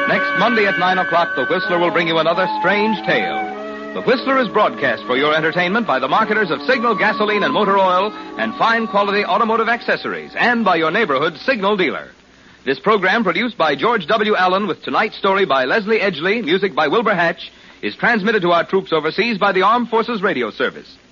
Next Monday at 9 o'clock, The Whistler will bring you another strange tale. The Whistler is broadcast for your entertainment by the marketers of Signal gasoline and motor oil and fine quality automotive accessories, and by your neighborhood Signal dealer. This program, produced by George W. Allen with tonight's story by Leslie Edgley, music by Wilbur Hatch, is transmitted to our troops overseas by the Armed Forces Radio Service.